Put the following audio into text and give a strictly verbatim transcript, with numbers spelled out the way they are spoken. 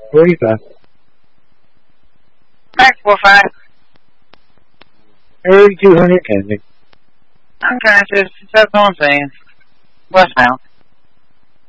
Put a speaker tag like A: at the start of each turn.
A: forty-five.
B: Back four five.
A: thirty-two hundred Kennedy.
B: I'm conscious. That's all I'm saying. Westbound.